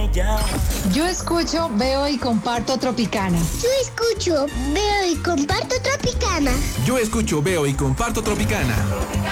ella. Yo escucho, veo y comparto Tropicana. Yo escucho, veo y comparto Tropicana. Yo escucho, veo y comparto Tropicana.